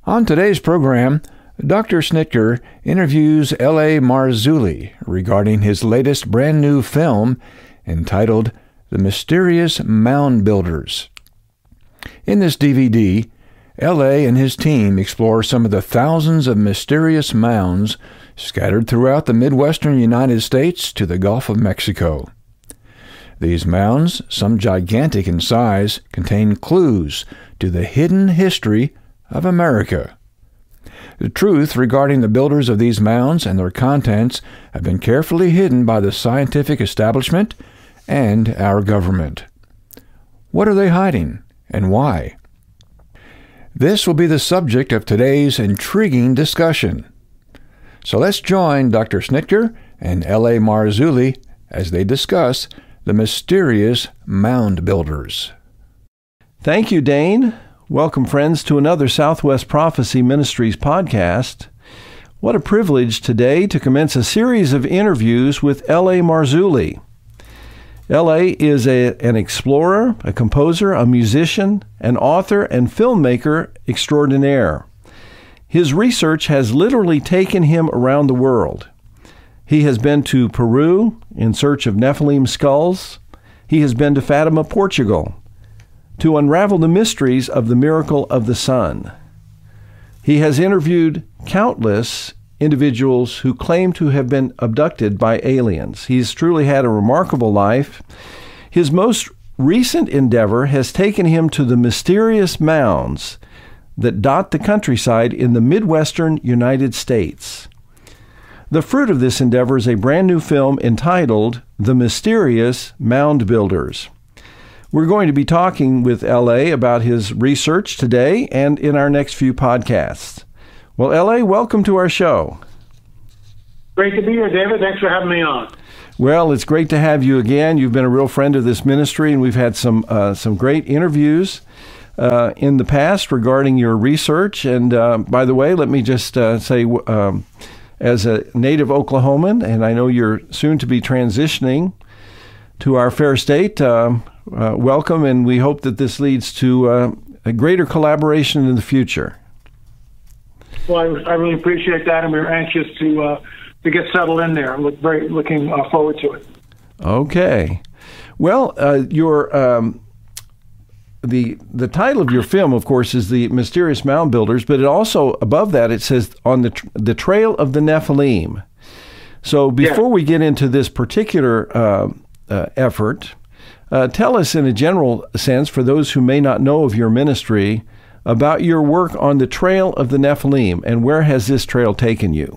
On today's program, Dr. Snitker interviews L.A. Marzulli regarding his latest brand new film entitled The Mysterious Mound Builders. In this DVD, L.A. and his team explore some of the thousands of mysterious mounds scattered throughout the Midwestern United States to the Gulf of Mexico. These mounds, some gigantic in size, contain clues to the hidden history of America. The truth regarding the builders of these mounds and their contents have been carefully hidden by the scientific establishment and our government. What are they hiding, and why? This will be the subject of today's intriguing discussion. So let's join Dr. Snitker and L.A. Marzulli as they discuss the mysterious mound builders. Thank you, Dane. Welcome, friends, to another Southwest Prophecy Ministries podcast. What a privilege today to commence a series of interviews with L.A. Marzulli. L.A. is an explorer, a composer, a musician, an author, and filmmaker extraordinaire. His research has literally taken him around the world. He has been to Peru in search of Nephilim skulls. He has been to Fatima, Portugal, to unravel the mysteries of the miracle of the sun. He has interviewed countless individuals who claim to have been abducted by aliens. He's truly had a remarkable life. His most recent endeavor has taken him to the mysterious mounds that dot the countryside in the Midwestern United States. The fruit of this endeavor is a brand new film entitled The Mysterious Mound Builders. We're going to be talking with L.A. about his research today and in our next few podcasts. Well, L.A., welcome to our show. Great to be here, David. Thanks for having me on. Well, it's great to have you again. You've been a real friend of this ministry, and we've had some great interviews in the past regarding your research. And by the way, let me just say, as a native Oklahoman, and I know you're soon to be transitioning to our fair state, welcome, and we hope that this leads to a greater collaboration in the future. Well, I really appreciate that, and we're anxious to get settled in there. Looking forward to it. Okay. Well, the title of your film, of course, is The Mysterious Mound Builders, but it also, above that, it says on the Trail of the Nephilim. So before we get into this particular effort, tell us in a general sense, for those who may not know of your ministry, about your work on the Trail of the Nephilim, and where has this trail taken you?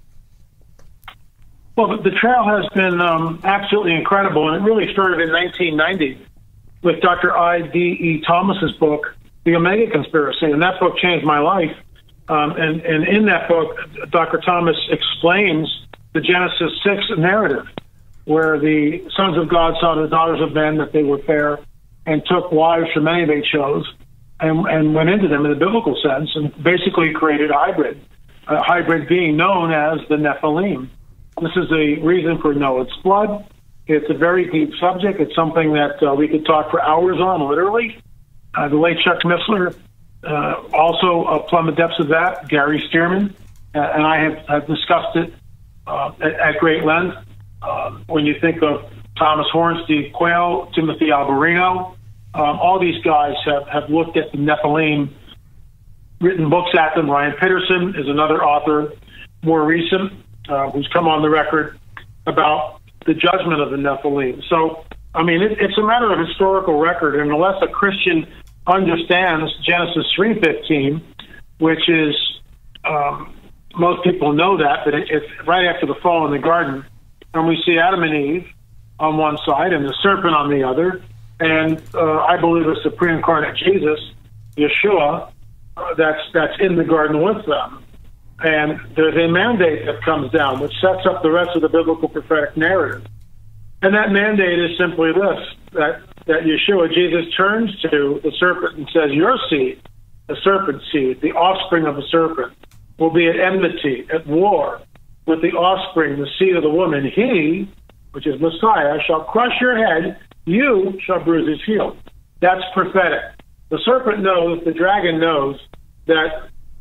Well, the trail has been absolutely incredible, and it really started in 1990 with Dr. I.D.E. Thomas's book, The Omega Conspiracy, and that book changed my life. And in that book, Dr. Thomas explains the Genesis 6 narrative, where the sons of God saw the daughters of men that they were fair and took wives from any they chose and went into them in the biblical sense and basically created a hybrid being known as the Nephilim. This is the reason for Noah's flood. It's a very deep subject. It's something that we could talk for hours on, literally. The late Chuck Missler, also plumb the depths of that, Gary Stearman, and I have discussed it at great length. When you think of Thomas Horn, Steve Quayle, Timothy Alberino, all these guys have looked at the Nephilim, written books at them. Ryan Peterson is another author, more recent, who's come on the record about the judgment of the Nephilim. So, I mean, it's a matter of historical record, and unless a Christian understands Genesis 3:15, which is, most people know that, but it's right after the fall in the garden, and we see Adam and Eve on one side and the serpent on the other, and I believe it's the pre-incarnate Jesus, Yeshua, that's in the garden with them. And there's a mandate that comes down, which sets up the rest of the biblical prophetic narrative. And that mandate is simply this, that Yeshua, Jesus, turns to the serpent and says, your seed, the serpent's seed, the offspring of the serpent, will be at enmity, at war with the offspring, the seed of the woman. He, which is Messiah, shall crush your head, you shall bruise his heel. That's prophetic. The serpent knows, the dragon knows, that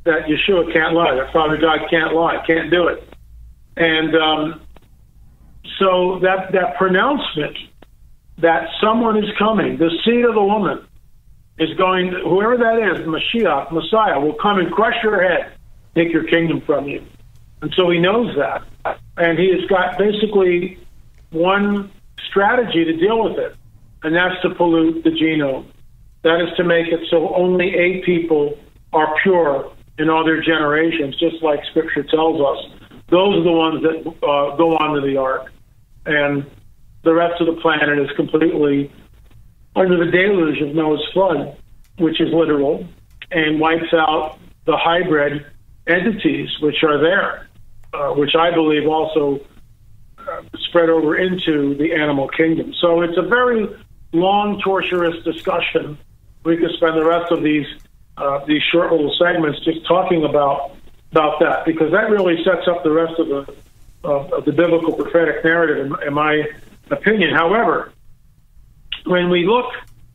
that Yeshua can't lie, that Father God can't lie, can't do it. And so that pronouncement that someone is coming, the seed of the woman is going, whoever that is, Mashiach, Messiah, will come and crush your head, take your kingdom from you. And so he knows that. And he has got basically one strategy to deal with it, and that's to pollute the genome. That is to make it so only 8 people are pure in all their generations, just like Scripture tells us. Those are the ones that go onto the ark. And the rest of the planet is completely under the deluge of Noah's flood, which is literal, and wipes out the hybrid entities which are there, which I believe also spread over into the animal kingdom. So it's a very long, torturous discussion. We could spend the rest of these short little segments just talking about that, because that really sets up the rest of the biblical prophetic narrative, in my opinion. However, when we look,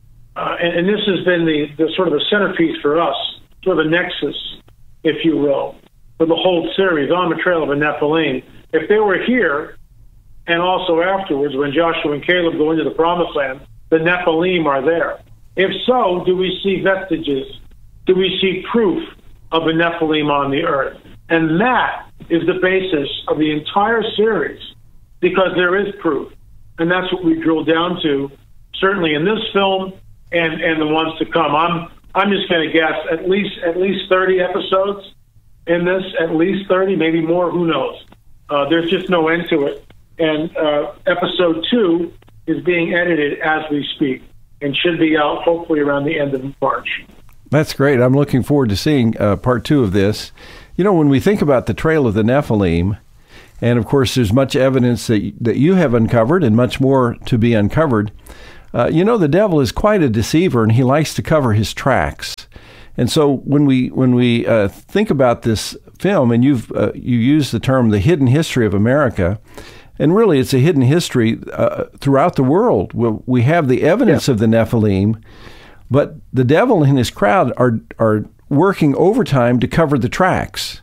and this has been the sort of the centerpiece for us, sort of the nexus, if you will, for the whole series, On the Trail of a Nephilim. If they were here, and also afterwards, when Joshua and Caleb go into the Promised Land, the Nephilim are there. If so, do we see vestiges? Do we see proof of a Nephilim on the earth? And that is the basis of the entire series, because there is proof. And that's what we drill down to, certainly in this film and the ones to come. I'm just going to guess at least 30 episodes in this, at least 30, maybe more, who knows. There's just no end to it. And episode 2 is being edited as we speak and should be out hopefully around the end of March. That's great. I'm looking forward to seeing part 2 of this. You know, when we think about the trail of the Nephilim, and of course there's much evidence that you have uncovered and much more to be uncovered, you know, the devil is quite a deceiver, and he likes to cover his tracks. And so when we think about this film, and you use the term the hidden history of America, and really it's a hidden history throughout the world. We have the evidence of the Nephilim, but the devil and his crowd are working overtime to cover the tracks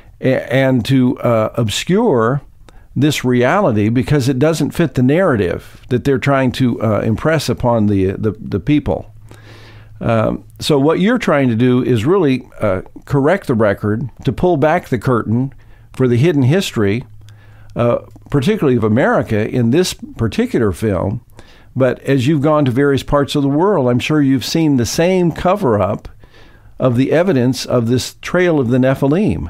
and to obscure this reality, because it doesn't fit the narrative that they're trying to impress upon the people. So what you're trying to do is really correct the record, to pull back the curtain for the hidden history, particularly of America in this particular film. But as you've gone to various parts of the world, I'm sure you've seen the same cover-up of the evidence of this trail of the Nephilim.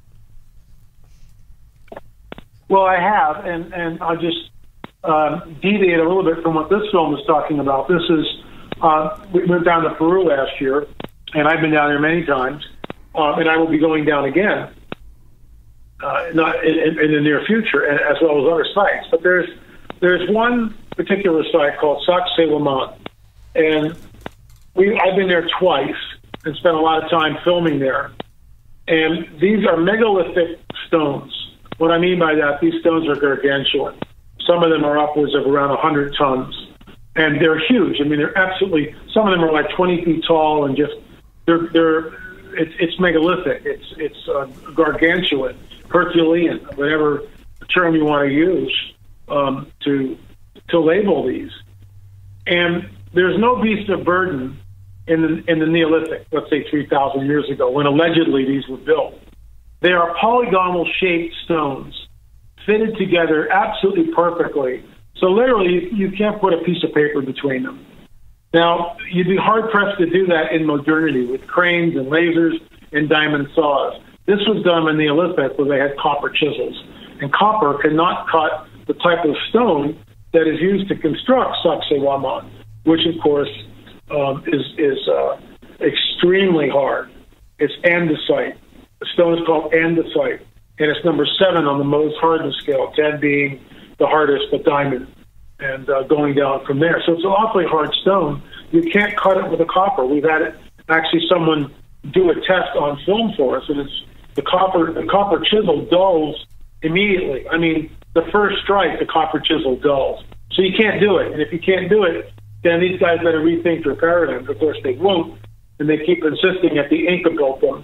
Well, I have, and I'll just deviate a little bit from what this film is talking about. This is, we went down to Peru last year, and I've been down there many times, and I will be going down again not in the near future, as well as other sites. But there's one particular site called Sacsayhuaman, and I've been there twice and spent a lot of time filming there. And these are megalithic stones. What I mean by that, these stones are gargantuan. Some of them are upwards of around 100 tons, and they're huge. I mean, they're absolutely. Some of them are like 20 feet tall, and just it's megalithic. It's gargantuan, Herculean, whatever term you want to use to label these. And there's no beast of burden in the Neolithic, let's say 3,000 years ago, when allegedly these were built. They are polygonal shaped stones, fitted together absolutely perfectly. So literally, you can't put a piece of paper between them. Now, you'd be hard-pressed to do that in modernity with cranes and lasers and diamond saws. This was done in the Neolithic, where they had copper chisels. And copper cannot cut the type of stone that is used to construct Sacsayhuaman, which, of course, is extremely hard. It's andesite. The stone is called andesite, and it's number 7 on the Mohs hardness scale, 10 being the hardest, but diamond, and going down from there. So it's an awfully hard stone. You can't cut it with a copper. We've had it, actually someone do a test on film for us, and it's the copper chisel dulls immediately. I mean, the first strike, the copper chisel dulls. So you can't do it. And if you can't do it, then these guys better rethink their paradigms. Of course, they won't, and they keep insisting that the Inca built them.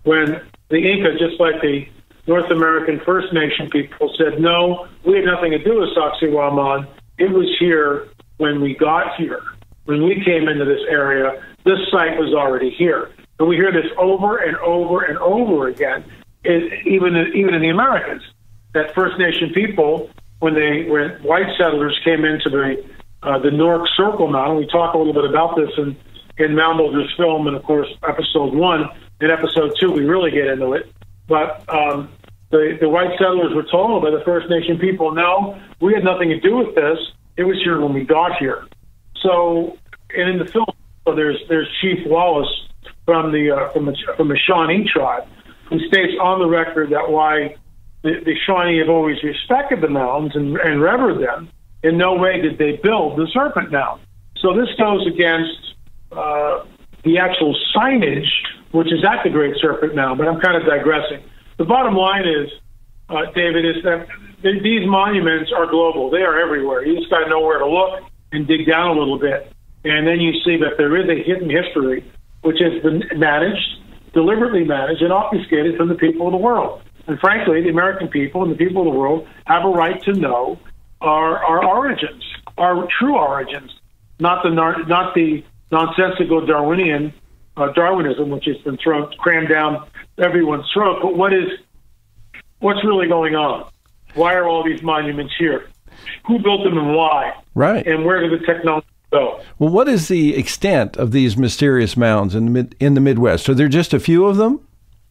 when the Inca, just like the North American First Nation people, said, no, we had nothing to do with Sacsayhuaman. It was here when we got here. When we came into this area, this site was already here. And we hear this over and over and over again, even in the Americas, that First Nation people, when white settlers came into the Newark Circle Mound, we talk a little bit about this in Mound Builders film, and of course, episode 1. In episode 2, we really get into it. But the white settlers were told by the First Nation people, no, we had nothing to do with this. It was here when we got here. So, and in the film, there's Chief Wallace from the Shawnee tribe, who states on the record that why the Shawnee have always respected the mounds and revered them. In no way did they build the Serpent Mound. So this goes against the actual signage, which is at the Great Serpent Mound, but I'm kind of digressing. The bottom line is, David, is that these monuments are global. They are everywhere. You just got to know where to look and dig down a little bit. And then you see that there is a hidden history, which has been deliberately managed and obfuscated from the people of the world. And frankly, the American people and the people of the world have a right to know our origins, our true origins, not the nonsensical Darwinism, which has been crammed down everyone's throat. But what's really going on? Why are all these monuments here? Who built them and why? Right. And where did the technology go? Well, what is the extent of these mysterious mounds in the Midwest? Are there just a few of them?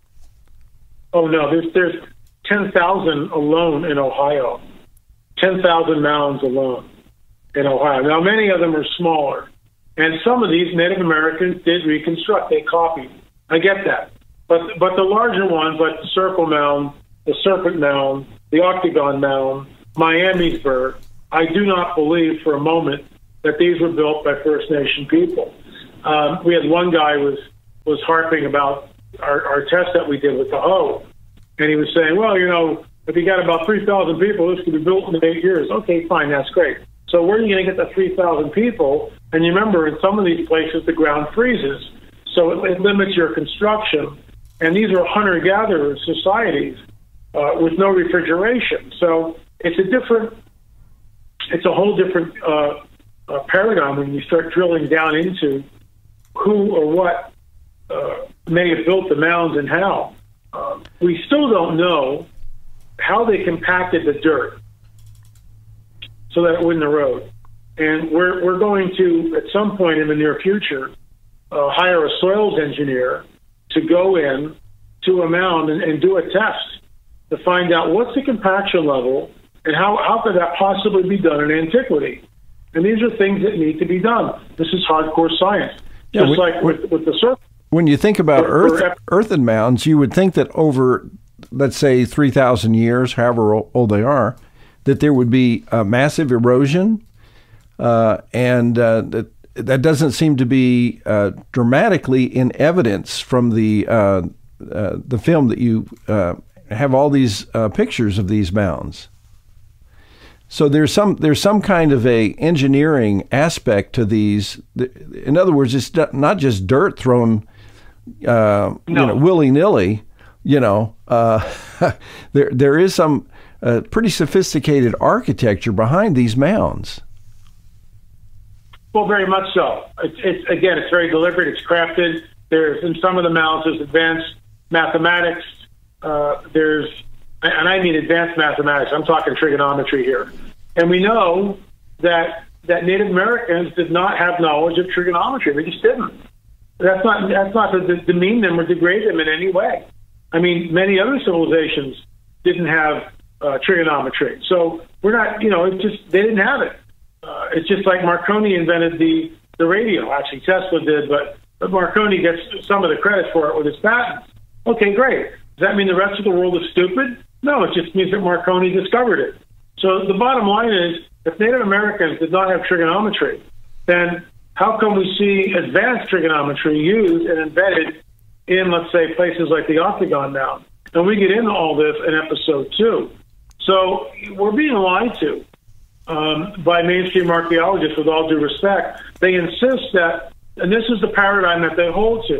Oh no, there's 10,000 alone in Ohio. 10,000 mounds alone in Ohio. Now, many of them are smaller, and some of these Native Americans did reconstruct. They copied. I get that, but the larger ones, like the Circle Mound, the Serpent Mound, the Octagon Mound, Miamisburg, I do not believe for a moment that these were built by First Nation people. We had one guy was harping about our test that we did with the Ho, and he was saying, well, you know, if you got about 3,000 people, this could be built in 8 years. Okay, fine, that's great. So where are you going to get the 3,000 people? And you remember, in some of these places, the ground freezes, so it limits your construction. And these are hunter-gatherer societies with no refrigeration. So it's a whole different paradigm when you start drilling down into who or what may have built the mounds and how. We still don't know how they compacted the dirt so that it wouldn't erode. And we're going to, at some point in the near future, hire a soils engineer to go in to a mound and do a test to find out what's the compaction level and how could that possibly be done in antiquity. And these are things that need to be done. This is hardcore science. Yeah, Just like with the surface. When you think about earthen mounds, you would think that over, let's say, 3,000 years, however old they are, that there would be massive erosion, and that doesn't seem to be dramatically in evidence from the film that you have all these pictures of these mounds. So there's some kind of a engineering aspect to these. In other words, it's not just dirt thrown willy-nilly. There is some pretty sophisticated architecture behind these mounds. Well, very much so. It's very deliberate. It's crafted. There's in some of the mounds there's advanced mathematics. And I mean advanced mathematics. I'm talking trigonometry here. And we know that Native Americans did not have knowledge of trigonometry. They just didn't. That's not to demean them or degrade them in any way. I mean, many other civilizations didn't have trigonometry. So we're not, it's just, they didn't have it. It's just like Marconi invented the radio. Actually, Tesla did, but Marconi gets some of the credit for it with his patents. Okay, great. Does that mean the rest of the world is stupid? No, it just means that Marconi discovered it. So the bottom line is, if Native Americans did not have trigonometry, then how come we see advanced trigonometry used and embedded in, let's say, places like the Octagon Mound? And we get into all this in episode 2. So we're being lied to by mainstream archaeologists, with all due respect. They insist that, and this is the paradigm that they hold to,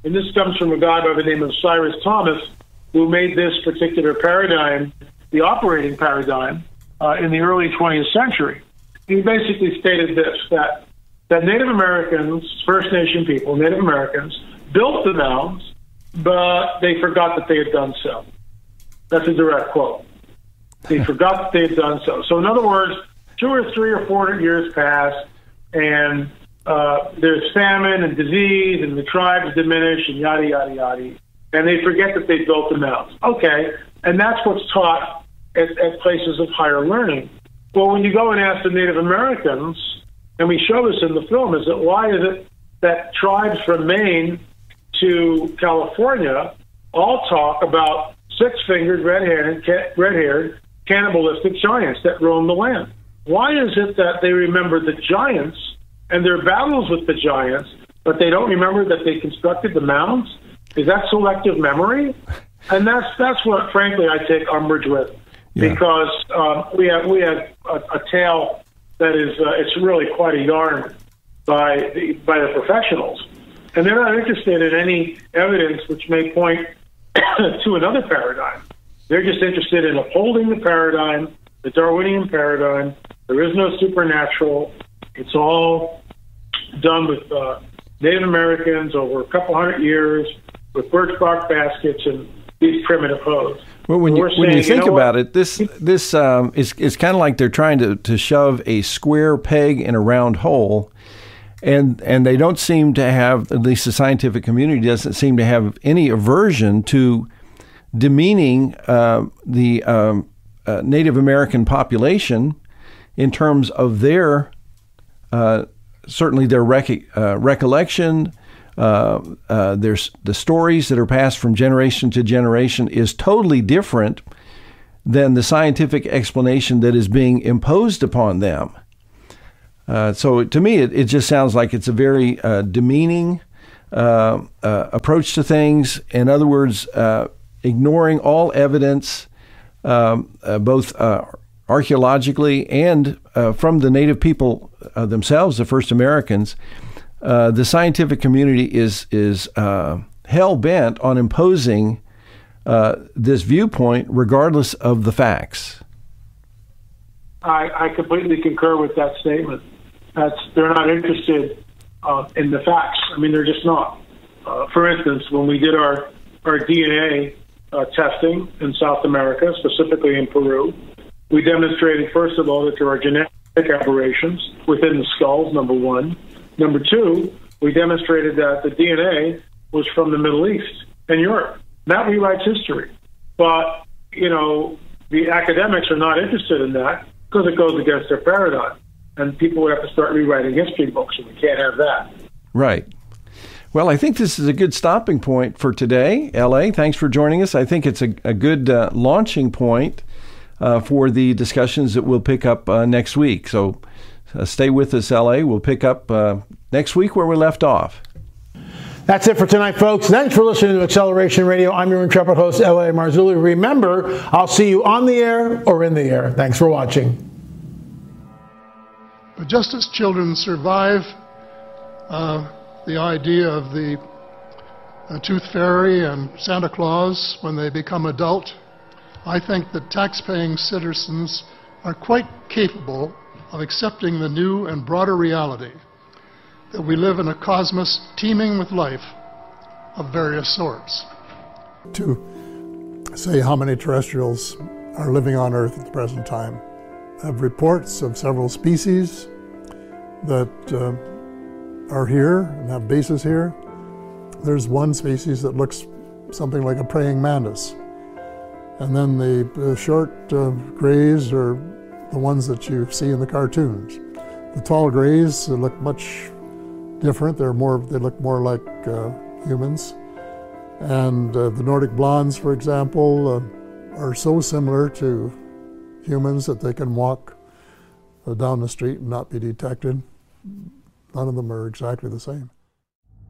And this comes from a guy by the name of Cyrus Thomas, who made this particular paradigm the operating paradigm in the early 20th century. He basically stated this, that Native Americans, First Nation people, Native Americans, built the mounds, but they forgot that they had done so. That's a direct quote. They forgot that they had done so. So in other words, 2 or 3 or 400 years pass, and there's famine and disease, and the tribes diminish, and yada, yada, yada. And they forget that they built the mounds. Okay, and that's what's taught at places of higher learning. Well, when you go and ask the Native Americans, and we show this in the film, is that why is it that tribes from Maine to California all talk about six-fingered, red-haired, cannibalistic giants that roam the land? Why is it that they remember the giants and their battles with the giants, but they don't remember that they constructed the mounds? Is that selective memory? And that's what, frankly, I take umbrage with, because we have a tale that is it's really quite a yarn by the professionals, and they're not interested in any evidence which may point to another paradigm. They're just interested in upholding the paradigm, the Darwinian paradigm. There is no supernatural. It's all done with Native Americans over a couple hundred years with birch bark baskets and these primitive hoes. Well, when you think about it, this is kind of like they're trying to shove a square peg in a round hole, and they don't seem to have, at least the scientific community doesn't seem to have any aversion to demeaning the Native American population in terms of their certainly their recollection. There's the stories that are passed from generation to generation is totally different than the scientific explanation that is being imposed upon them. So to me, it just sounds like it's a very demeaning approach to things. In other words, ignoring all evidence, both archaeologically and from the native people themselves, the first Americans. The scientific community is hell-bent on imposing this viewpoint regardless of the facts. I completely concur with that statement. They're not interested in the facts. I mean, they're just not. For instance, when we did our DNA testing in South America, specifically in Peru, we demonstrated, first of all, that there are genetic aberrations within the skulls, number one. Number two, we demonstrated that the DNA was from the Middle East and Europe. That rewrites history. But, the academics are not interested in that because it goes against their paradigm. And people would have to start rewriting history books, and we can't have that. Right. Well, I think this is a good stopping point for today. L.A., thanks for joining us. I think it's a good launching point for the discussions that we'll pick up next week. So stay with us, L.A. We'll pick up next week where we left off. That's it for tonight, folks. Thanks for listening to Acceleration Radio. I'm your intrepid host, L.A. Marzulli. Remember, I'll see you on the air or in the air. Thanks for watching. But just as children survive the idea of the Tooth Fairy and Santa Claus when they become adult, I think that tax-paying citizens are quite capable of accepting the new and broader reality that we live in a cosmos teeming with life of various sorts. To say how many terrestrials are living on Earth at the present time. I have reports of several species that are here and have bases here. There's one species that looks something like a praying mantis. And then the short grays are the ones that you see in the cartoons. The tall grays look much different. They look more like humans. And the Nordic blondes, for example, are so similar to humans that they can walk down the street and not be detected. None of them are exactly the same.